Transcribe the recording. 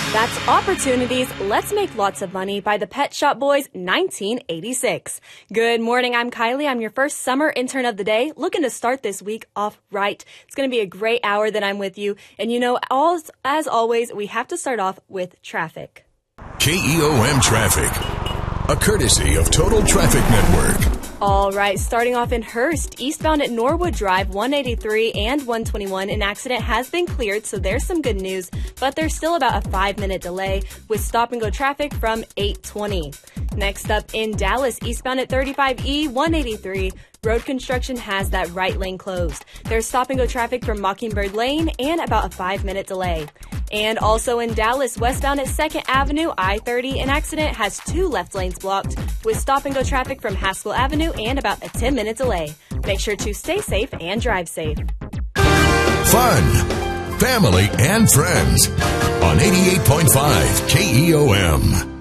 That's Opportunities, Let's Make Lots of Money by the Pet Shop Boys, 1986. Good morning, I'm Kylie. I'm your first summer intern of the day, looking to start this week off right. It's going to be a great hour that I'm with you. And as always, we have to start off with traffic. KEOM Traffic, a courtesy of Total Traffic Network. All right, starting off in Hearst, eastbound at Norwood Drive, 183 and 121, an accident has been cleared, so there's some good news, but there's still about a 5-minute delay with stop-and-go traffic from 820. Next up in Dallas, eastbound at 35E, 183, road construction has that right lane closed. There's stop-and-go traffic from Mockingbird Lane and about a 5-minute delay. And also in Dallas, westbound at 2nd Avenue, I-30, an accident has 2 left lanes blocked with stop-and-go traffic from Haskell Avenue and about a 10-minute delay. Make sure to stay safe and drive safe. Fun, family, and friends on 88.5 KEOM.